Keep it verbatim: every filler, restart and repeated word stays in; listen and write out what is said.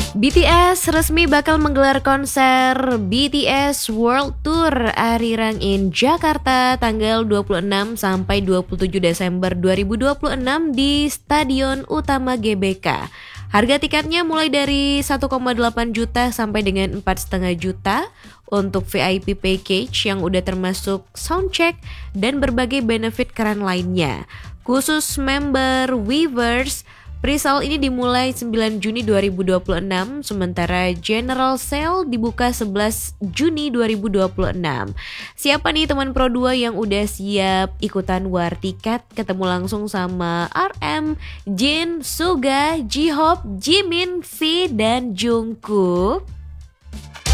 B T S resmi bakal menggelar konser B T S World Tour Arirang in Jakarta tanggal dua puluh enam sampai dua puluh tujuh Desember dua ribu dua puluh enam di Stadion Utama G B K. Harga tiketnya mulai dari satu koma delapan juta sampai dengan empat koma lima juta untuk V I P package yang udah termasuk soundcheck dan berbagai benefit keren lainnya. Khusus member Weverse, pre-sale ini dimulai sembilan Juni dua ribu dua puluh enam, sementara general sale dibuka sebelas Juni dua ribu dua puluh enam. Siapa nih teman Pro dua yang udah siap ikutan war tiket ketemu langsung sama R M, Jin, Suga, J-Hope, Jimin, V, dan Jungkook?